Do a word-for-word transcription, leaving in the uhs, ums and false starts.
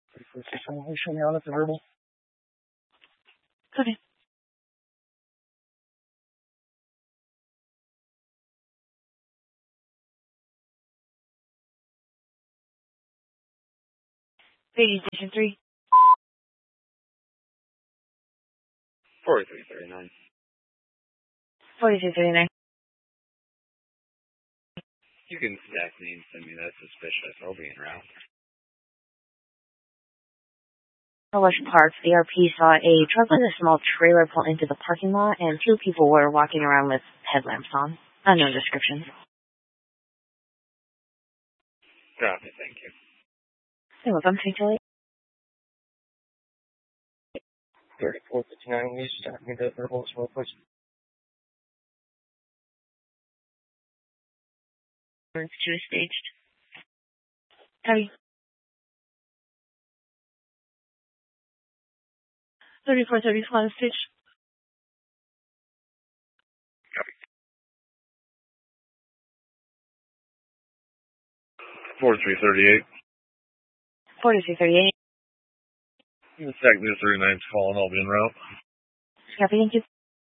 Someone show me on it's a verbal. Okay. Radio Station three. forty-three thirty-nine. forty-three thirty-nine. You can stack me and send me that suspicious. I'll be en route. Rush Park, the R P saw a truck with a small trailer pull into the parking lot, and two people were walking around with headlamps on. Unknown description. Copy, thank you. You're welcome. Take till thirty-four fifty-nine, you stack me that verbal as well, please. two is staged. Copy. thirty-four thirty-five staged. forty-three thirty-eight. forty-three thirty-eight. You can stack me the thirty-nine's calling, I'll be en route. Copy, thank you.